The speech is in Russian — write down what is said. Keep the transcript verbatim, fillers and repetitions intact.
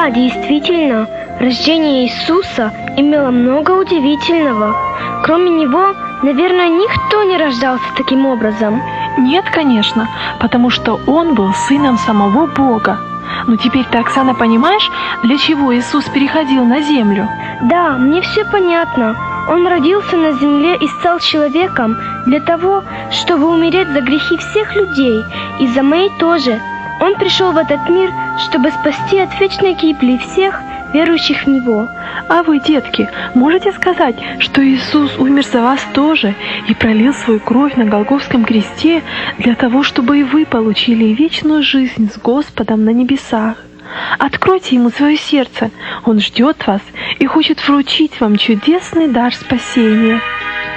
Да, действительно, рождение Иисуса имело много удивительного. Кроме него, наверное, никто не рождался таким образом. Нет, конечно, потому что он был сыном самого Бога. Но теперь ты, Оксана, понимаешь, для чего Иисус переходил на землю? Да, мне все понятно. Он родился на земле и стал человеком для того, чтобы умереть за грехи всех людей, и за мои тоже. Он пришел в этот мир, чтобы спасти от вечной гибели всех, верующих в Него. А вы, детки, можете сказать, что Иисус умер за вас тоже и пролил свою кровь на Голгофском кресте для того, чтобы и вы получили вечную жизнь с Господом на небесах? Откройте Ему свое сердце, Он ждет вас и хочет вручить вам чудесный дар спасения.